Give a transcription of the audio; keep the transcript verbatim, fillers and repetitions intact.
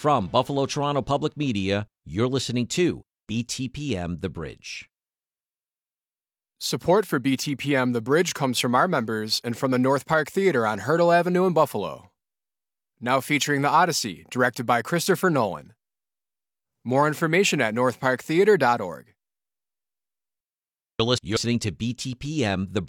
From Buffalo Toronto Public Media, you're listening to B T P M The Bridge. Support for B T P M The Bridge comes from our members and from the North Park Theater on Hurdle Avenue in Buffalo. Now featuring The Odyssey, directed by Christopher Nolan. More information at north park theater dot org. You're listening to B T P M The Bridge.